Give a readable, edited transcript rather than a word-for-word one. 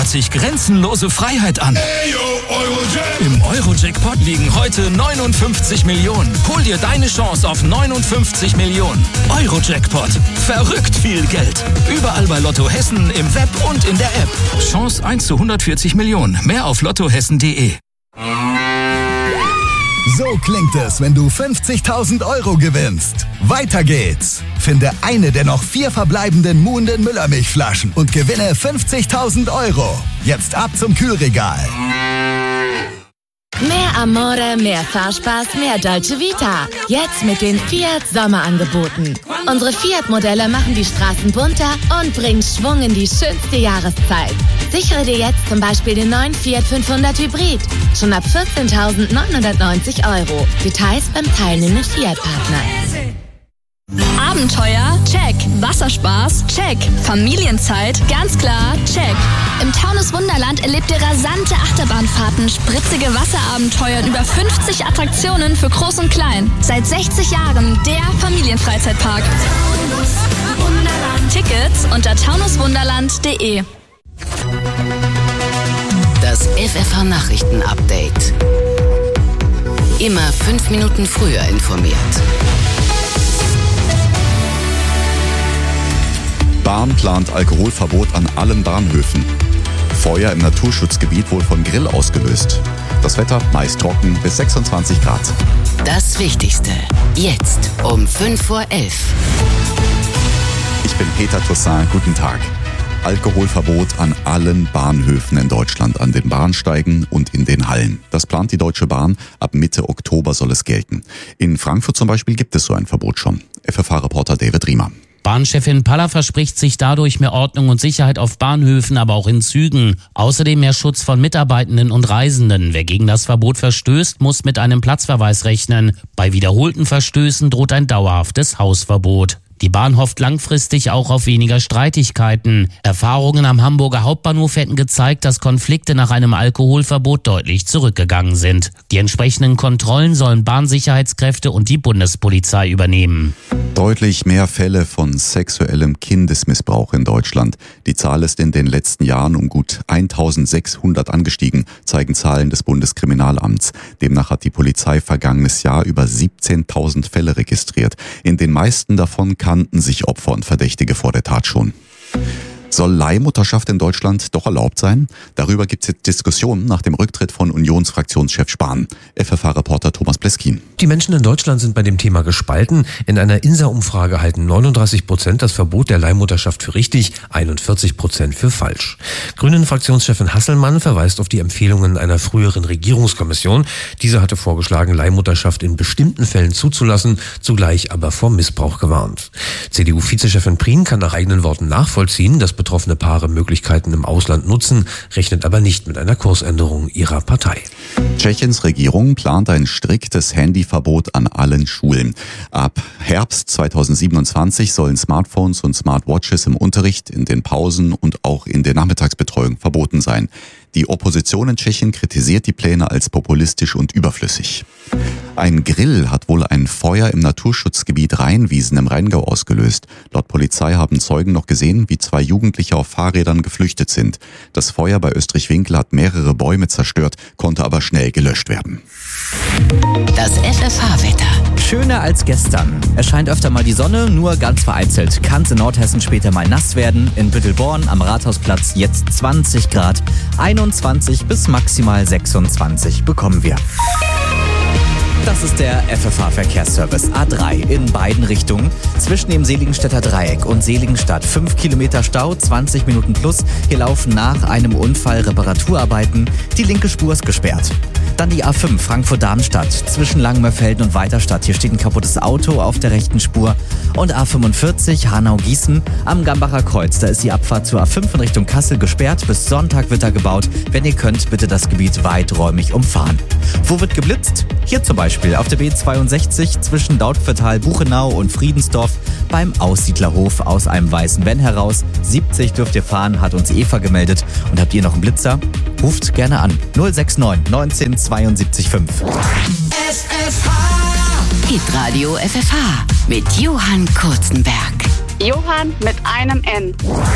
hört sich grenzenlose Freiheit an. Im Euro-Jackpot liegen heute 59 Millionen. Hol dir deine Chance auf 59 Millionen. Euro-Jackpot. Verrückt viel Geld. Überall bei Lotto Hessen, im Web und in der App. Chance 1 zu 140 Millionen. Mehr auf lottohessen.de. So klingt es, wenn du 50.000 € gewinnst. Weiter geht's. Finde eine der noch 4 verbleibenden Muhnden Müllermilchflaschen und gewinne 50.000 €. Jetzt ab zum Kühlregal. Mehr Amore, mehr Fahrspaß, mehr Dolce Vita. Jetzt mit den Fiat Sommerangeboten. Unsere Fiat-Modelle machen die Straßen bunter und bringen Schwung in die schönste Jahreszeit. Sichere dir jetzt zum Beispiel den neuen Fiat 500 Hybrid. Schon ab 14.990 €. Details beim teilnehmenden Fiat-Partner. Abenteuer? Check. Wasserspaß? Check. Familienzeit? Ganz klar, check. Im Taunus Wunderland erlebt ihr rasante Achterbahnfahrten, spritzige Wasserabenteuer und über 50 Attraktionen für Groß und Klein. Seit 60 Jahren der Familienfreizeitpark. Tickets unter taunuswunderland.de. Das FFH-Nachrichten-Update. Immer 5 Minuten früher informiert. Bahn plant Alkoholverbot an allen Bahnhöfen. Feuer im Naturschutzgebiet wohl von Grill ausgelöst. Das Wetter meist trocken bis 26 Grad. Das Wichtigste. Jetzt um 5:11 Uhr. Ich bin Peter Toussaint. Guten Tag. Alkoholverbot an allen Bahnhöfen in Deutschland, an den Bahnsteigen und in den Hallen. Das plant die Deutsche Bahn. Ab Mitte Oktober soll es gelten. In Frankfurt zum Beispiel gibt es so ein Verbot schon. FFH-Reporter David Riemer. Bahnchefin Paller verspricht sich dadurch mehr Ordnung und Sicherheit auf Bahnhöfen, aber auch in Zügen. Außerdem mehr Schutz von Mitarbeitenden und Reisenden. Wer gegen das Verbot verstößt, muss mit einem Platzverweis rechnen. Bei wiederholten Verstößen droht ein dauerhaftes Hausverbot. Die Bahn hofft langfristig auch auf weniger Streitigkeiten. Erfahrungen am Hamburger Hauptbahnhof hätten gezeigt, dass Konflikte nach einem Alkoholverbot deutlich zurückgegangen sind. Die entsprechenden Kontrollen sollen Bahnsicherheitskräfte und die Bundespolizei übernehmen. Deutlich mehr Fälle von sexuellem Kindesmissbrauch in Deutschland. Die Zahl ist in den letzten Jahren um gut 1.600 angestiegen, zeigen Zahlen des Bundeskriminalamts. Demnach hat die Polizei vergangenes Jahr über 17.000 Fälle registriert. In den meisten davon kannten sich Opfer und Verdächtige vor der Tat schon. Soll Leihmutterschaft in Deutschland doch erlaubt sein? Darüber gibt es jetzt Diskussionen nach dem Rücktritt von Unionsfraktionschef Spahn. FFH-Reporter Thomas Pleskin. Die Menschen in Deutschland sind bei dem Thema gespalten. In einer INSA-Umfrage halten 39% das Verbot der Leihmutterschaft für richtig, 41% für falsch. Grünen-Fraktionschefin Hasselmann verweist auf die Empfehlungen einer früheren Regierungskommission. Diese hatte vorgeschlagen, Leihmutterschaft in bestimmten Fällen zuzulassen, zugleich aber vor Missbrauch gewarnt. CDU-Vizechefin Prien kann nach eigenen Worten nachvollziehen, dass betroffene Paare Möglichkeiten im Ausland nutzen, rechnet aber nicht mit einer Kursänderung ihrer Partei. Tschechiens Regierung plant ein striktes Handyverbot an allen Schulen. Ab Herbst 2027 sollen Smartphones und Smartwatches im Unterricht, in den Pausen und auch in der Nachmittagsbetreuung verboten sein. Die Opposition in Tschechien kritisiert die Pläne als populistisch und überflüssig. Ein Grill hat wohl ein Feuer im Naturschutzgebiet Rheinwiesen im Rheingau ausgelöst. Laut Polizei haben Zeugen noch gesehen, wie 2 Jugendliche auf Fahrrädern geflüchtet sind. Das Feuer bei Österreich-Winkel hat mehrere Bäume zerstört, konnte aber schnell gelöscht werden. Das FFH-Wetter. Schöner als gestern. Es scheint öfter mal die Sonne, nur ganz vereinzelt. Kann es in Nordhessen später mal nass werden. In Büttelborn am Rathausplatz jetzt 20 Grad. 21 bis maximal 26 bekommen wir. Das ist der FFH-Verkehrsservice A3 in beiden Richtungen. Zwischen dem Seligenstädter Dreieck und Seligenstadt 5 Kilometer Stau, 20 Minuten plus. Hier laufen nach einem Unfall Reparaturarbeiten. Die linke Spur ist gesperrt. Dann die A5 Frankfurt-Darmstadt zwischen Langenmörfelden und Weiterstadt. Hier steht ein kaputtes Auto auf der rechten Spur. Und A45 Hanau-Gießen am Gambacher Kreuz. Da ist die Abfahrt zur A5 in Richtung Kassel gesperrt. Bis Sonntag wird da gebaut. Wenn ihr könnt, bitte das Gebiet weiträumig umfahren. Wo wird geblitzt? Hier zum Beispiel auf der B62 zwischen Dautphetal-Buchenau und Friedensdorf beim Aussiedlerhof aus einem weißen Van heraus. 70 dürft ihr fahren, hat uns Eva gemeldet. Und habt ihr noch einen Blitzer? Ruft gerne an. 069 19 72 5. FFH. Hitradio FFH mit Johann Kurzenberg. Johann mit einem N.